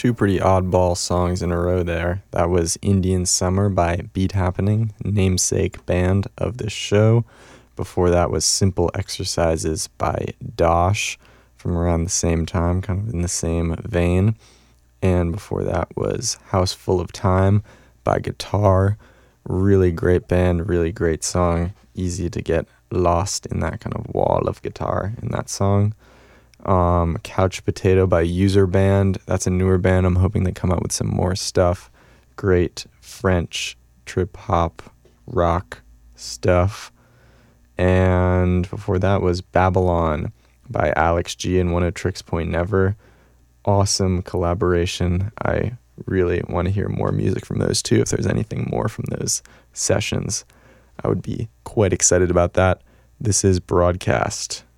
Two pretty oddball songs in a row there. That was Indian Summer by Beat Happening, namesake band of this show. Before that was Simple Exercises by Dosh from around the same time, kind of in the same vein. And before that was House Full of Time by Guitar. Really great band, really great song. Easy to get lost in that kind of wall of guitar in that song. Couch Potato by User Band. That's a newer band. I'm hoping they come out with some more stuff. Great French trip hop rock stuff. And before that was Babylon by Alex G and Oneohtrix Point Never. Awesome collaboration. I really want to hear more music from those two. If there's anything more from those sessions, I would be quite excited about that. This is Broadcast.